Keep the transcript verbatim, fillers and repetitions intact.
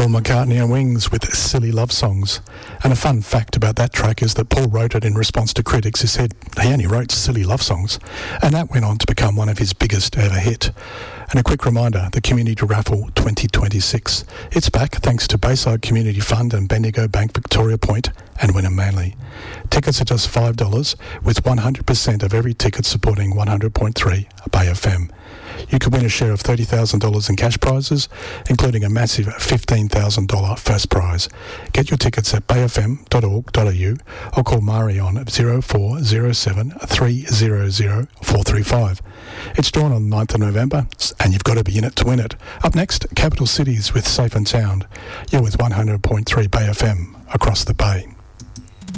Paul McCartney and Wings with Silly Love Songs. And a fun fact about that track is that Paul wrote it in response to critics who said he only wrote silly love songs, and that went on to become one of his biggest ever hit. And a quick reminder, the Community Raffle twenty twenty-six. It's back thanks to Bayside Community Fund and Bendigo Bank Victoria Point and Wynnum Manly. Tickets are just five dollars, with one hundred percent of every ticket supporting one hundred point three Bay F M. You could win a share of thirty thousand dollars in cash prizes, including a massive fifteen thousand dollars first prize. Get your tickets at bay f m dot org dot a u or call Mari on zero four zero seven three zero zero four three five. It's drawn on the ninth of November, and you've got to be in it to win it. Up next, Capital Cities with Safe and Sound. You're with one hundred point three Bay F M across the Bay.